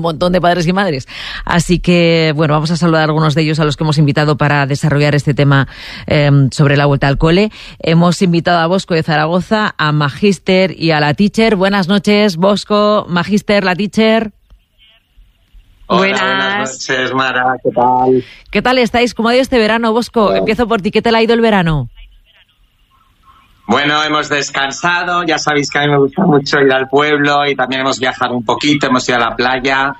montón de padres y madres. Así que, bueno, vamos a saludar a algunos de ellos a los que hemos invitado para desarrollar este tema sobre la vuelta al cole. Hemos invitado a Bosco de Zaragoza, a Magíster y a la teacher. Buenas noches, Bosco, Magíster, la teacher. Hola, buenas noches, Mara, ¿qué tal? ¿Qué tal estáis? ¿Cómo ha ido este verano, Bosco? Bueno. Empiezo por ti, ¿qué tal ha ido el verano? Bueno, hemos descansado, ya sabéis que a mí me gusta mucho ir al pueblo y también hemos viajado un poquito, hemos ido a la playa.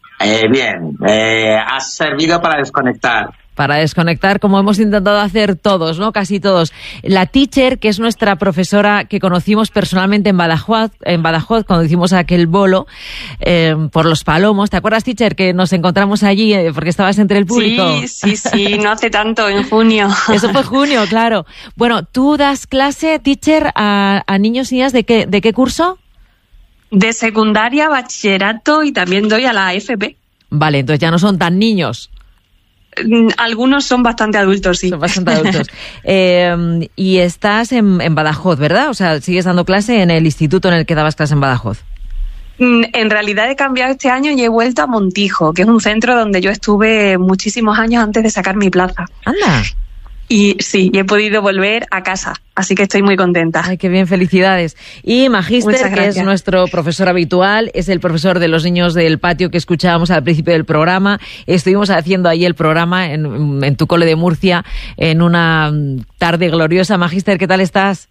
Ha servido para desconectar. Para desconectar, como hemos intentado hacer todos, ¿no? Casi todos. La teacher, que es nuestra profesora que conocimos personalmente en Badajoz cuando hicimos aquel bolo por los Palomos. ¿Te acuerdas, teacher, que nos encontramos allí porque estabas entre el público? Sí, no hace tanto, en junio. Eso fue junio, claro. Bueno, ¿tú das clase, teacher, a niños y niñas de qué curso? De secundaria, bachillerato y también doy a la FP. Vale, entonces ya no son tan niños. Algunos son bastante adultos, sí. Son bastante adultos. Y estás en Badajoz, ¿verdad? O sea, sigues dando clase en el instituto en el que dabas clase en Badajoz. En realidad he cambiado este año y he vuelto a Montijo, que es un centro donde yo estuve muchísimos años antes de sacar mi plaza. ¡Anda! Y sí, he podido volver a casa, así que estoy muy contenta. Ay, qué bien, felicidades. Y Magíster, que es nuestro profesor habitual, es el profesor de los niños del patio que escuchábamos al principio del programa. Estuvimos haciendo ahí el programa en tu cole de Murcia en una tarde gloriosa. Magíster, ¿qué tal estás?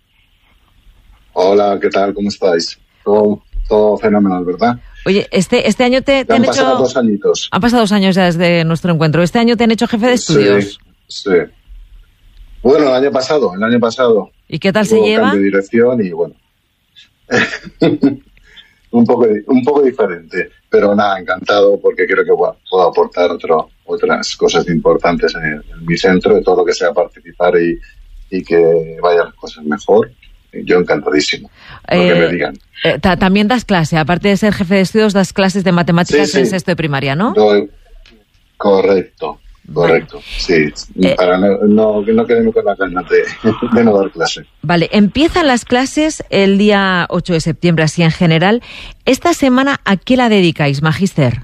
Hola, ¿qué tal? ¿Cómo estáis? Todo fenomenal, ¿verdad? Oye, este año te han hecho... pasado 2 añitos. Han pasado 2 años ya desde nuestro encuentro. ¿Este año te han hecho jefe de estudios? Sí. Bueno, el año pasado. ¿Y qué tal se lleva? Cambio de dirección y bueno, un poco diferente, pero nada, encantado porque creo que puedo aportar otras cosas importantes en mi centro, de todo lo que sea participar y que vayan las cosas mejor. Yo encantadísimo, lo que me digan. También das clase, aparte de ser jefe de estudios, das clases de matemáticas en sexto de primaria, ¿no? Correcto, sí, para no quedarme con la ganas de no dar clase. Vale, empiezan las clases el día 8 de septiembre, así en general. ¿Esta semana a qué la dedicáis, Magíster?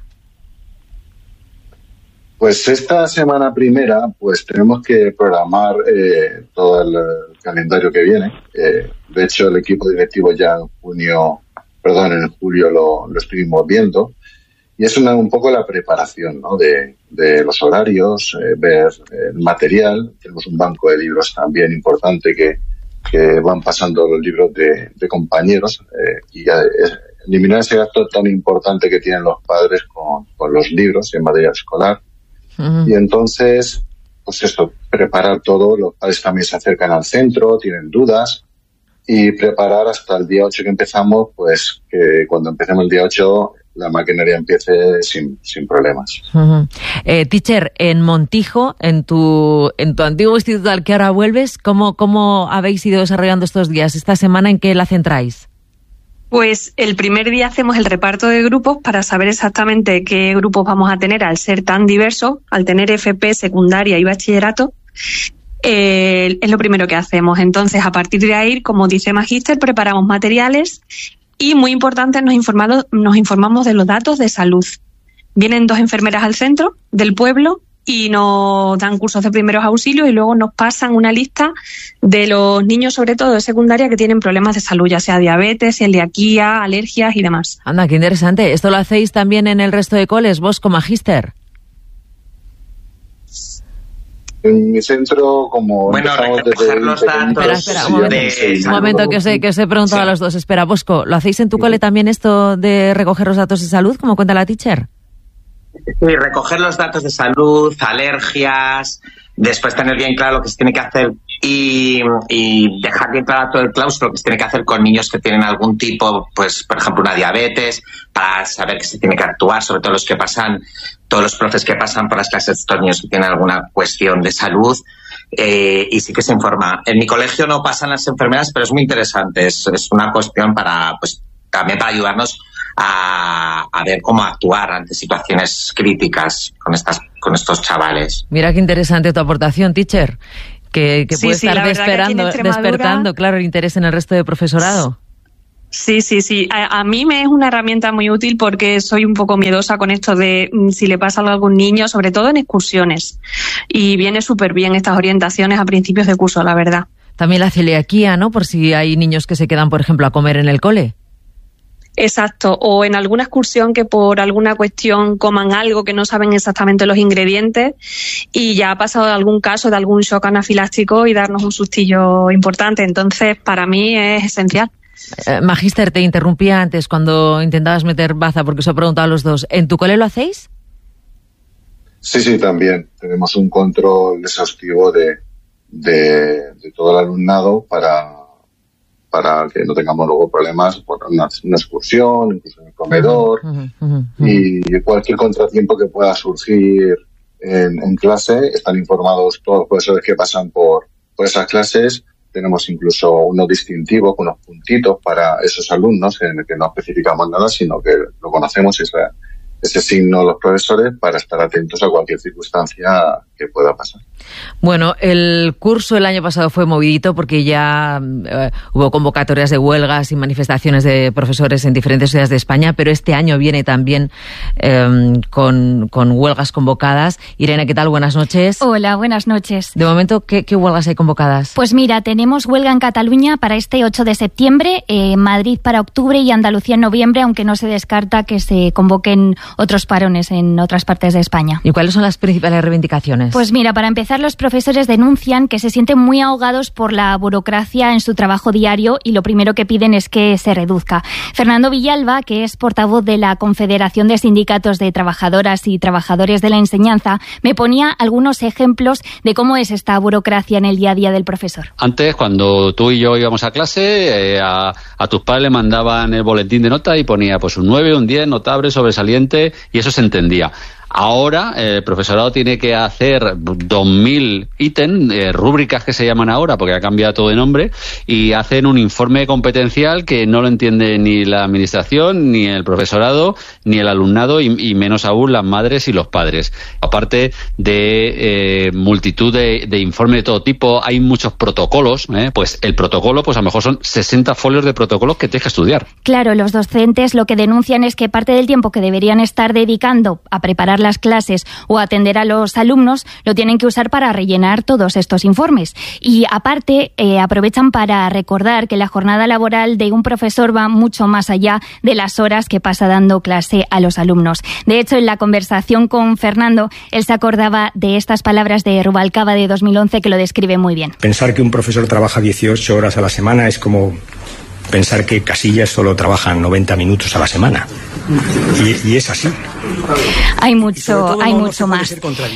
Pues esta semana primera, pues tenemos que programar todo el calendario que viene. De hecho, el equipo directivo ya en julio lo estuvimos viendo. Y es un poco la preparación, ¿no? de los horarios, ver el material. Tenemos un banco de libros también importante que van pasando los libros de compañeros y eliminar ese gasto tan importante que tienen los padres con los libros en material escolar. Uh-huh. Y entonces, pues esto, preparar todo. Los padres también se acercan al centro, tienen dudas. Y preparar hasta el día 8 que empezamos, pues que cuando empecemos el día 8 la maquinaria empiece sin problemas. Uh-huh. Teacher, en Montijo, en tu antiguo instituto al que ahora vuelves, ¿cómo habéis ido desarrollando estos días? ¿Esta semana en qué la centráis? Pues el primer día hacemos el reparto de grupos para saber exactamente qué grupos vamos a tener al ser tan diversos, al tener FP, secundaria y bachillerato. Es lo primero que hacemos. Entonces, a partir de ahí, como dice Magíster, preparamos materiales y, muy importante, nos informamos de los datos de salud. Vienen 2 enfermeras al centro del pueblo y nos dan cursos de primeros auxilios y luego nos pasan una lista de los niños, sobre todo de secundaria, que tienen problemas de salud, ya sea diabetes, celiaquía, alergias y demás. Anda, qué interesante. ¿Esto lo hacéis también en el resto de coles, vos como Magíster? En mi centro, como... Bueno, recoger los datos... Espera, un momento, que os he preguntado a los dos. Espera, Bosco, ¿lo hacéis en tu cole también esto de recoger los datos de salud, como cuenta la teacher? Sí, recoger los datos de salud, alergias, después tener bien claro lo que se tiene que hacer y dejar bien claro todo el claustro que se tiene que hacer con niños que tienen algún tipo, pues por ejemplo una diabetes, para saber que se tiene que actuar, sobre todo todos los profes que pasan por las clases de estos niños que tienen alguna cuestión de salud, y sí que se informa. En mi colegio no pasan las enfermeras, pero es muy interesante, es una cuestión también para ayudarnos a ver cómo actuar ante situaciones críticas con estos chavales. Mira qué interesante tu aportación, teacher, que puede estar despertando, claro, el interés en el resto del profesorado. Sí. A mí me es una herramienta muy útil porque soy un poco miedosa con esto de si le pasa algo a algún niño, sobre todo en excursiones. Y viene súper bien estas orientaciones a principios de curso, la verdad. También la celiaquía, ¿no? Por si hay niños que se quedan, por ejemplo, a comer en el cole. Exacto, o en alguna excursión que por alguna cuestión coman algo que no saben exactamente los ingredientes y ya ha pasado algún caso de algún shock anafiláctico y darnos un sustillo importante. Entonces, para mí es esencial. Magíster, te interrumpía antes cuando intentabas meter baza porque os he preguntado a los dos. ¿En tu cole lo hacéis? Sí, también. Tenemos un control exhaustivo de todo el alumnado para que no tengamos luego problemas por una excursión, incluso en el comedor, y cualquier contratiempo que pueda surgir en clase. Están informados todos los profesores que pasan por esas clases. Tenemos incluso unos distintivos, unos puntitos para esos alumnos en el que no especificamos nada, sino que lo conocemos, ese signo los profesores, para estar atentos a cualquier circunstancia que pueda pasar. Bueno, el curso el año pasado fue movidito porque ya hubo convocatorias de huelgas y manifestaciones de profesores en diferentes ciudades de España, pero este año viene también con huelgas convocadas. Irene, ¿qué tal? Buenas noches. Hola, buenas noches. De momento, ¿qué huelgas hay convocadas? Pues mira, tenemos huelga en Cataluña para este 8 de septiembre, Madrid para octubre y Andalucía en noviembre, aunque no se descarta que se convoquen otros parones en otras partes de España. ¿Y cuáles son las principales reivindicaciones? Pues mira, para empezar, los profesores denuncian que se sienten muy ahogados por la burocracia en su trabajo diario y lo primero que piden es que se reduzca. Fernando Villalba, que es portavoz de la Confederación de Sindicatos de Trabajadoras y Trabajadores de la Enseñanza, me ponía algunos ejemplos de cómo es esta burocracia en el día a día del profesor. Antes, cuando tú y yo íbamos a clase, a tus padres le mandaban el boletín de nota y ponía pues un 9, un 10, notable, sobresaliente, y eso se entendía. Ahora el profesorado tiene que hacer 2.000 ítems, rúbricas que se llaman ahora, porque ha cambiado todo de nombre, y hacen un informe competencial que no lo entiende ni la administración, ni el profesorado, ni el alumnado, y menos aún las madres y los padres. Aparte de multitud de informes de todo tipo, hay muchos protocolos, pues el protocolo, pues a lo mejor son 60 folios de protocolos que tienes que estudiar. Claro, los docentes lo que denuncian es que parte del tiempo que deberían estar dedicando a preparar las clases o atender a los alumnos lo tienen que usar para rellenar todos estos informes. Y aparte aprovechan para recordar que la jornada laboral de un profesor va mucho más allá de las horas que pasa dando clase a los alumnos. De hecho, en la conversación con Fernando, él se acordaba de estas palabras de Rubalcaba de 2011 que lo describe muy bien. Pensar que un profesor trabaja 18 horas a la semana es como pensar que Casillas solo trabaja 90 minutos a la semana. Y es así. Hay mucho más.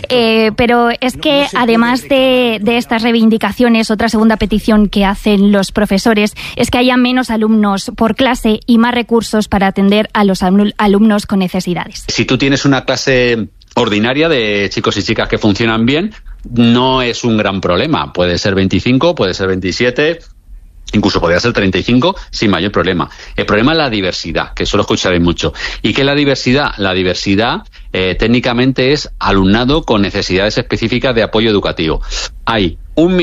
Pero es que además de estas reivindicaciones, otra segunda petición que hacen los profesores es que haya menos alumnos por clase y más recursos para atender a los alumnos con necesidades. Si tú tienes una clase ordinaria de chicos y chicas que funcionan bien, no es un gran problema. Puede ser 25, puede ser 27... Incluso podría ser 35 sin mayor problema. El problema es la diversidad, que eso lo escucharéis mucho. ¿Y qué es la diversidad? La diversidad técnicamente es alumnado con necesidades específicas de apoyo educativo. Hay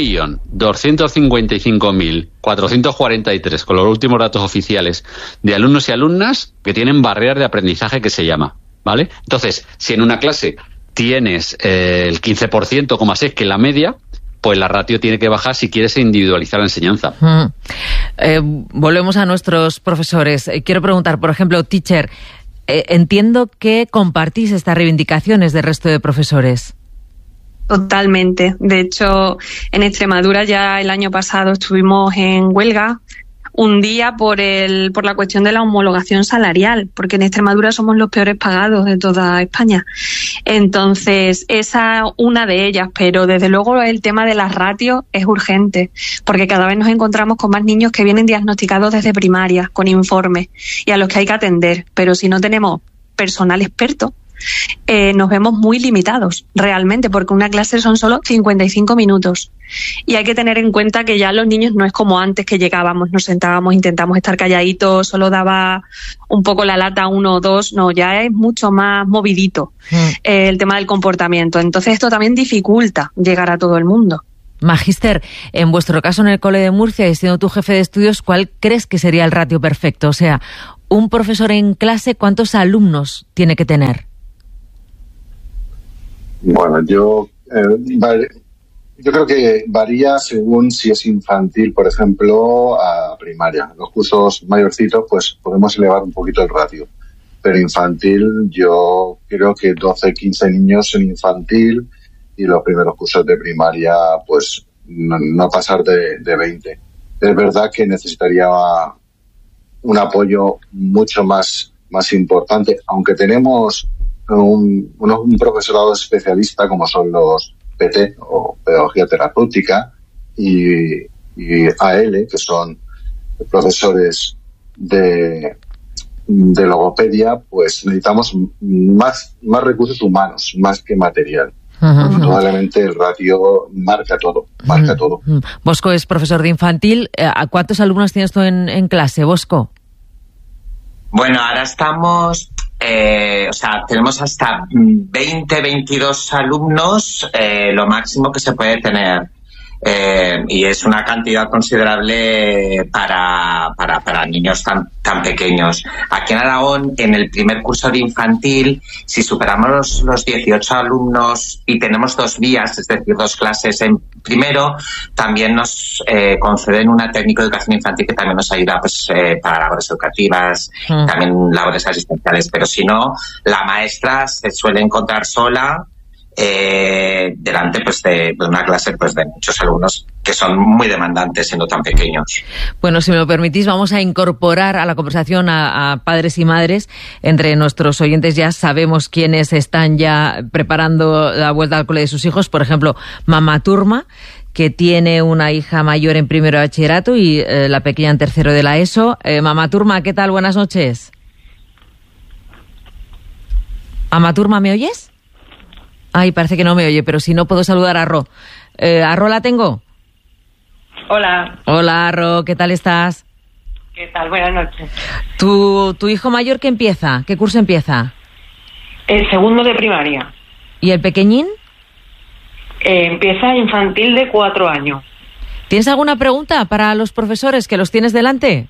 1.255.443, con los últimos datos oficiales, de alumnos y alumnas que tienen barreras de aprendizaje, que se llama, ¿vale? Entonces, si en una clase tienes el 15,6, que es la media, pues la ratio tiene que bajar si quieres individualizar la enseñanza. Volvemos a nuestros profesores. Quiero preguntar, por ejemplo, teacher, entiendo que compartís estas reivindicaciones del resto de profesores. Totalmente. De hecho, en Extremadura ya el año pasado estuvimos en huelga un día por la cuestión de la homologación salarial, porque en Extremadura somos los peores pagados de toda España. Entonces, esa una de ellas, pero desde luego el tema de las ratios es urgente, porque cada vez nos encontramos con más niños que vienen diagnosticados desde primaria, con informes, y a los que hay que atender. Pero si no tenemos personal experto, nos vemos muy limitados realmente, porque una clase son solo 55 minutos y hay que tener en cuenta que ya los niños no es como antes, que llegábamos, nos sentábamos, intentamos estar calladitos, solo daba un poco la lata 1 o 2, no, ya es mucho más movidito el tema del comportamiento. Entonces esto también dificulta llegar a todo el mundo. Magíster, en vuestro caso en el Cole de Murcia, y siendo tu jefe de estudios, ¿cuál crees que sería el ratio perfecto? O sea, un profesor en clase, ¿cuántos alumnos tiene que tener? Bueno, yo creo que varía según si es infantil, por ejemplo, a primaria. Los cursos mayorcitos, pues podemos elevar un poquito el ratio. Pero infantil, yo creo que 12, 15 niños en infantil, y los primeros cursos de primaria, pues no pasar de 20. Es verdad que necesitaría un apoyo mucho más importante, aunque tenemos un profesorado especialista como son los PT o Pedagogía Terapéutica y AL, que son profesores de logopedia, pues necesitamos más recursos humanos, más que material. Probablemente el ratio marca todo. Bosco es profesor de infantil. ¿A cuántos alumnos tienes tú en clase, Bosco? Bueno, ahora estamos, tenemos hasta 20, 22 alumnos, lo máximo que se puede tener. Y es una cantidad considerable para niños tan pequeños. Aquí en Aragón, en el primer curso de infantil, si superamos los 18 alumnos y tenemos 2 vías, es decir, 2 clases en primero, también nos conceden una técnico de educación infantil que también nos ayuda pues para labores educativas, también labores asistenciales. Pero si no, la maestra se suele encontrar sola delante pues de una clase pues de muchos alumnos que son muy demandantes siendo tan pequeños. Bueno, si me lo permitís, vamos a incorporar a la conversación a padres y madres. Entre nuestros oyentes ya sabemos quiénes están ya preparando la vuelta al cole de sus hijos. Por ejemplo, Mamá Turma, que tiene una hija mayor en primero de bachillerato y la pequeña en tercero de la ESO. Mamá Turma, ¿qué tal? Buenas noches. Mamá Turma, ¿me oyes? Ay, parece que no me oye, pero si no puedo saludar a Ro. ¿A Ro la tengo? Hola. Hola, Ro, ¿qué tal estás? ¿Qué tal? Buenas noches. ¿Tu hijo mayor qué empieza? ¿Qué curso empieza? El segundo de primaria. ¿Y el pequeñín? Empieza infantil de 4 años. ¿Tienes alguna pregunta para los profesores que los tienes delante?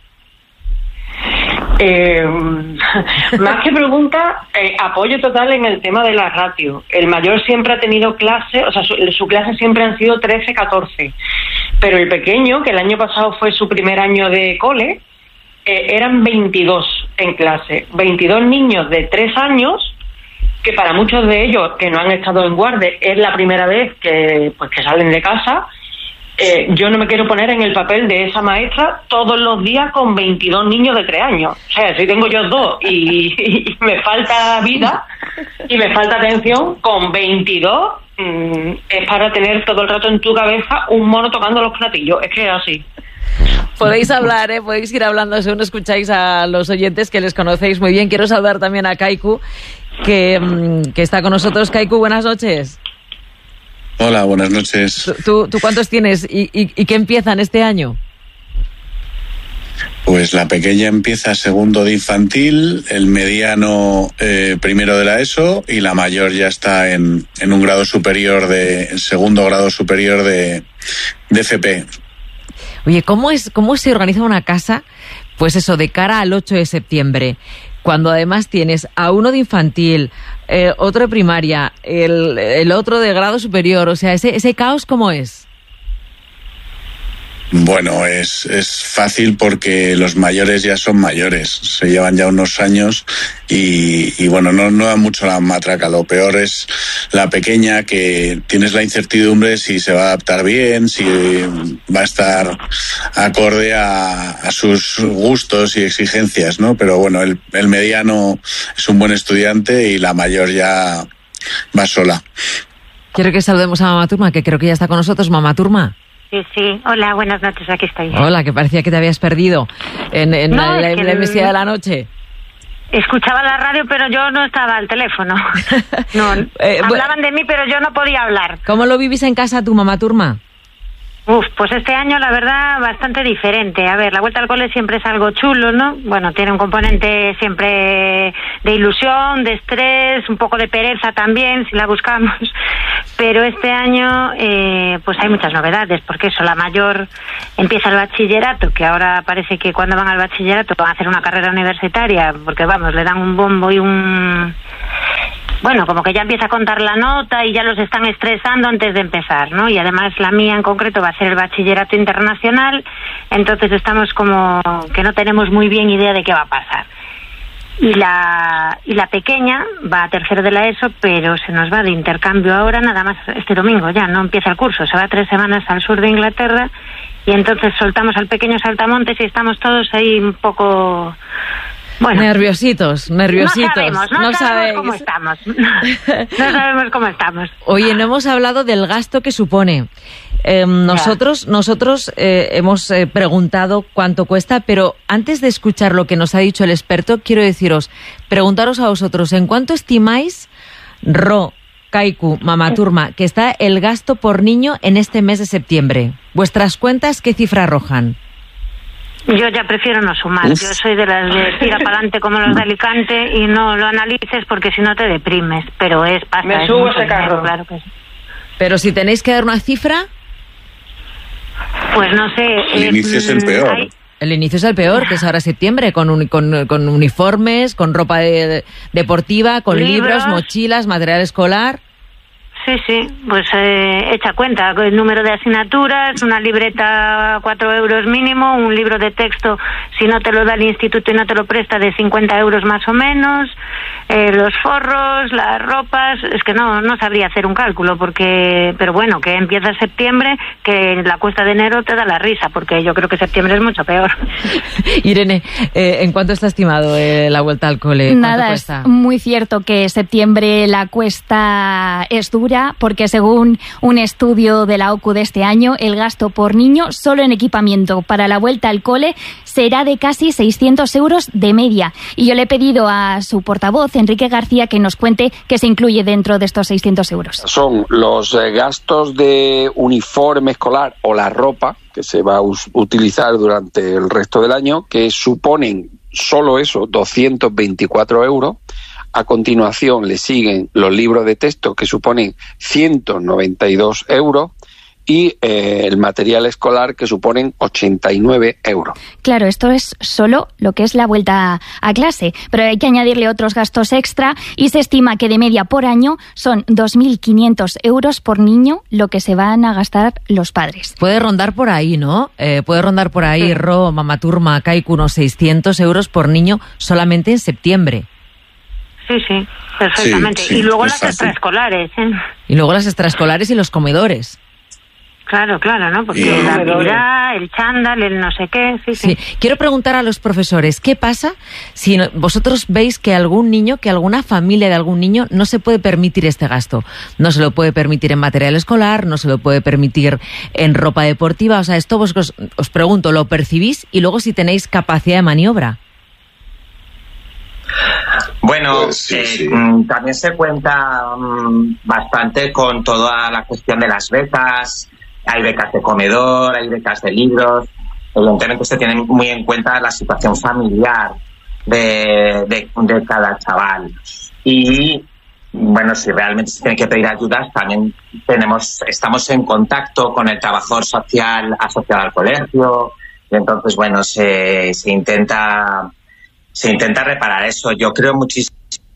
Más que pregunta, apoyo total en el tema de la ratio. El mayor siempre ha tenido clase, o sea, su clase siempre han sido 13, 14. Pero el pequeño, que el año pasado fue su primer año de cole, eran 22 en clase. 22 niños de 3 años, que para muchos de ellos que no han estado en guardia es la primera vez que salen de casa. Yo no me quiero poner en el papel de esa maestra todos los días con 22 niños de 3 años. O sea, si tengo yo 2 y me falta vida y me falta atención, con 22 es para tener todo el rato en tu cabeza un mono tocando los platillos. Es que es así. Podéis hablar, podéis ir hablando según escucháis a los oyentes que les conocéis muy bien. Quiero saludar también a Kaiku, que está con nosotros. Kaiku, buenas noches. Hola, buenas noches. ¿Tú cuántos tienes y qué empiezan este año? Pues la pequeña empieza segundo de infantil, el mediano primero de la ESO y la mayor ya está en un grado superior segundo grado superior de FP. Oye, ¿cómo se organiza una casa? Pues eso, de cara al 8 de septiembre, cuando además tienes a uno de infantil, otro de primaria, el otro de grado superior, o sea, ese caos, ¿cómo es? Bueno, es fácil porque los mayores ya son mayores, se llevan ya unos años y bueno, no da mucho la matraca. Lo peor es la pequeña, que tienes la incertidumbre si se va a adaptar bien, si va a estar acorde a sus gustos y exigencias, ¿no? Pero bueno, el mediano es un buen estudiante y la mayor ya va sola. Quiero que saludemos a Mamá Turma, que creo que ya está con nosotros. Mamá Turma. Sí. Hola, buenas noches, aquí estoy. Hola, que parecía que te habías perdido en la emisora de la noche. Escuchaba la radio, pero yo no estaba al teléfono. No, hablaban de mí, pero yo no podía hablar. ¿Cómo lo vivís en casa tu, Mamá Turma? Pues este año, la verdad, bastante diferente. A ver, la vuelta al cole siempre es algo chulo, ¿no? Bueno, tiene un componente siempre de ilusión, de estrés, un poco de pereza también, si la buscamos. Pero este año, pues hay muchas novedades, porque eso, la mayor empieza el bachillerato, que ahora parece que cuando van al bachillerato van a hacer una carrera universitaria, porque vamos, le dan un bombo y bueno, como que ya empieza a contar la nota y ya los están estresando antes de empezar, ¿no? Y además la mía en concreto va a ser el bachillerato internacional, entonces estamos como que no tenemos muy bien idea de qué va a pasar. Y la pequeña va a tercero de la ESO, pero se nos va de intercambio ahora, nada más este domingo, ya no empieza el curso, se va 3 semanas al sur de Inglaterra y entonces soltamos al pequeño saltamontes y estamos todos ahí un poco... Bueno, nerviositos. No sabemos cómo estamos. No sabemos cómo estamos. Oye, no hemos hablado del gasto que supone. Nosotros hemos preguntado cuánto cuesta, pero antes de escuchar lo que nos ha dicho el experto, quiero preguntaros a vosotros, ¿en cuánto estimáis, Ro, Kaiku, Mamaturma, que está el gasto por niño en este mes de septiembre? ¿Vuestras cuentas qué cifra arrojan? Yo ya prefiero no sumar. Yo soy de las de tira para adelante como los de Alicante y no lo analices porque si no te deprimes. Pero es pasta. Me subo ese carro. Claro que sí. Pero si tenéis que dar una cifra... Pues no sé. El inicio es el peor. El inicio es el peor, que es ahora septiembre, con uniformes, con ropa deportiva, con libros, mochilas, material escolar... Sí, pues echa cuenta, el número de asignaturas, una libreta 4 euros mínimo, un libro de texto, si no te lo da el instituto y no te lo presta, de 50 euros más o menos, los forros, las ropas, es que no sabría hacer un cálculo, pero bueno, que empieza septiembre, que la cuesta de enero te da la risa, porque yo creo que septiembre es mucho peor. Irene, ¿en cuánto está estimado la vuelta al cole? Nada, es muy cierto que septiembre la cuesta es dura, porque según un estudio de la OCU de este año, el gasto por niño solo en equipamiento para la vuelta al cole será de casi 600 euros de media. Y yo le he pedido a su portavoz, Enrique García, que nos cuente qué se incluye dentro de estos 600 euros. Son los gastos de uniforme escolar o la ropa que se va a utilizar durante el resto del año, que suponen solo eso, 224 euros. A continuación le siguen los libros de texto, que suponen 192 euros, y el material escolar, que suponen 89 euros. Claro, esto es solo lo que es la vuelta a clase, pero hay que añadirle otros gastos extra y se estima que de media por año son 2.500 euros por niño lo que se van a gastar los padres. Puede rondar por ahí, ¿no? Puede rondar por ahí, Ro, Mamaturma, Kaiku, unos 600 euros por niño solamente en septiembre. Sí, perfectamente. Sí, y luego las extraescolares. Y luego las extraescolares y los comedores. Claro, ¿no? Porque la actividad, el chándal, el no sé qué, sí. Quiero preguntar a los profesores, ¿qué pasa si vosotros veis que algún niño, que alguna familia de algún niño no se puede permitir este gasto? No se lo puede permitir en material escolar, no se lo puede permitir en ropa deportiva. O sea, esto vosotros, os pregunto, ¿lo percibís? Y luego si tenéis capacidad de maniobra. Bueno, pues sí. También se cuenta bastante con toda la cuestión de las becas. Hay becas de comedor, hay becas de libros. Evidentemente se tiene muy en cuenta la situación familiar de cada chaval. Y bueno, si realmente se tiene que pedir ayudas, también estamos en contacto con el trabajador social asociado al colegio. Y entonces, bueno, se intenta reparar eso. Yo creo muchísimo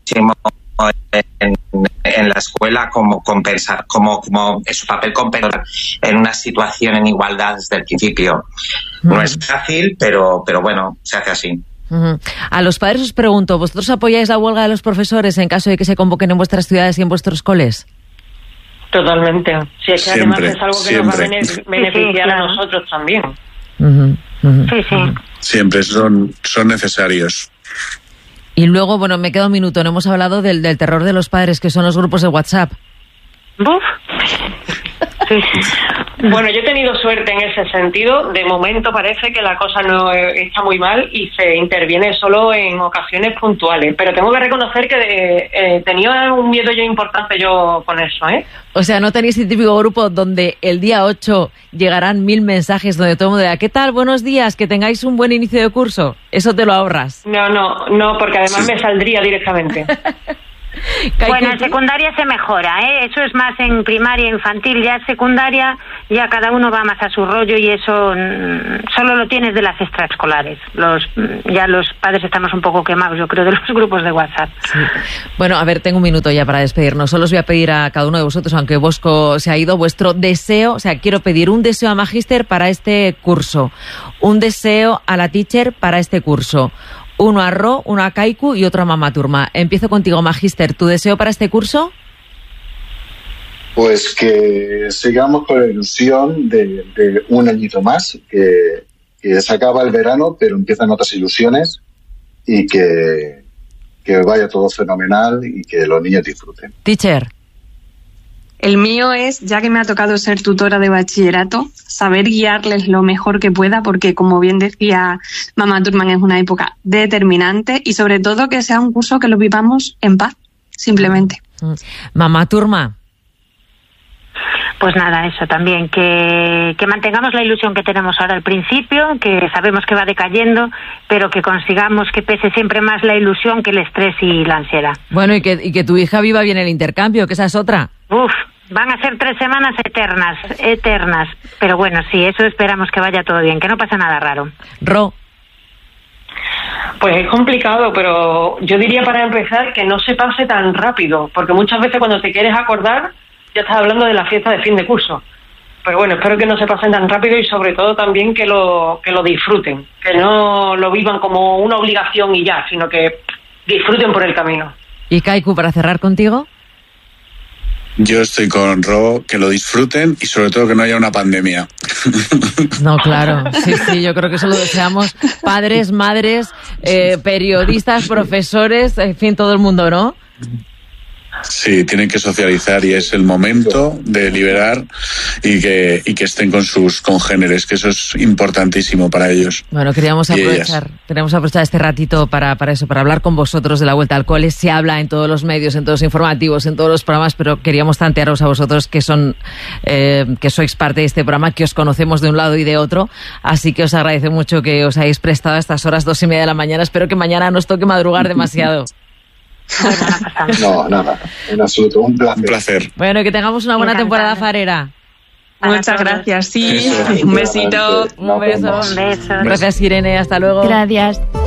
en la escuela como compensar, como es su papel compensar en una situación en igualdad desde el principio. No es fácil, pero bueno, se hace así. A los padres os pregunto, ¿vosotros apoyáis la huelga de los profesores en caso de que se convoquen en vuestras ciudades y en vuestros coles? Totalmente. Sí, es que además es algo que nos va a beneficiar a nosotros también. Sí. Siempre son necesarios. Y luego, bueno, me queda un minuto, no hemos hablado del terror de los padres, que son los grupos de WhatsApp. Sí. Bueno, yo he tenido suerte en ese sentido. De momento parece que la cosa no está muy mal y se interviene solo en ocasiones puntuales. Pero tengo que reconocer que tenía un miedo importante yo con eso, ¿eh? O sea, ¿no tenéis el típico grupo donde el día 8 llegarán 1000 mensajes donde todo el mundo dirá, ¿qué tal? Buenos días, que tengáis un buen inicio de curso? Eso te lo ahorras. No, porque además me saldría directamente. Bueno, en secundaria se mejora, ¿eh? Eso es más en primaria, infantil, ya en secundaria, ya cada uno va más a su rollo y eso solo lo tienes de las extraescolares. Ya los padres estamos un poco quemados, yo creo, de los grupos de WhatsApp. Sí. Bueno, a ver, tengo un minuto ya para despedirnos. Solo os voy a pedir a cada uno de vosotros, aunque Bosco se ha ido, vuestro deseo, o sea, quiero pedir un deseo a Magíster para este curso, un deseo a la teacher para este curso. Uno a Ro, uno a Kaiku y otro a Mama Turma. Empiezo contigo, Magíster. ¿Tu deseo para este curso? Pues que sigamos con la ilusión de un añito más, que se acaba el verano, pero empiezan otras ilusiones y que vaya todo fenomenal y que los niños disfruten. Teacher. El mío es, ya que me ha tocado ser tutora de bachillerato, saber guiarles lo mejor que pueda, porque como bien decía Mama Turman, es una época determinante y sobre todo que sea un curso que lo vivamos en paz, simplemente. Mama Turma. Pues nada, eso también, que mantengamos la ilusión que tenemos ahora al principio, que sabemos que va decayendo, pero que consigamos que pese siempre más la ilusión que el estrés y la ansiedad. Bueno, y que tu hija viva bien el intercambio, que esa es otra. Van a ser 3 semanas eternas, pero bueno, sí, eso esperamos que vaya todo bien, que no pase nada raro. Ro. Pues es complicado, pero yo diría para empezar que no se pase tan rápido, porque muchas veces cuando te quieres acordar ya estás hablando de la fiesta de fin de curso. Pero bueno, espero que no se pasen tan rápido y sobre todo también que lo disfruten, que no lo vivan como una obligación y ya, sino que disfruten por el camino. ¿Y Kaiku, para cerrar contigo? Yo estoy con Ro, que lo disfruten y sobre todo que no haya una pandemia. No, claro, sí, yo creo que eso lo deseamos padres, madres, periodistas, profesores, en fin, todo el mundo, ¿no? Sí, tienen que socializar y es el momento de liberar y que estén con sus congéneres, que eso es importantísimo para ellos. Bueno, queríamos aprovechar este ratito para eso, para hablar con vosotros de la vuelta al cole. Se habla en todos los medios, en todos los informativos, en todos los programas, pero queríamos tantearos a vosotros que sois parte de este programa, que os conocemos de un lado y de otro, así que os agradezco mucho que os hayáis prestado a estas horas 2:30 de la mañana. Espero que mañana no os toque madrugar demasiado. No, nada, en absoluto, un placer. Bueno, que tengamos una buena temporada farera. Muchas gracias, sí. Un besito. Un beso. Un beso. Gracias, Irene, hasta luego. Gracias.